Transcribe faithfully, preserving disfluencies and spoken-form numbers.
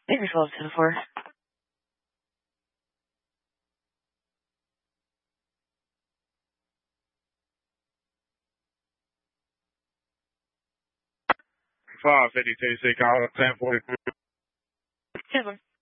Baker twelve to the four. five fifty-two, six, ten forty-two. ten four.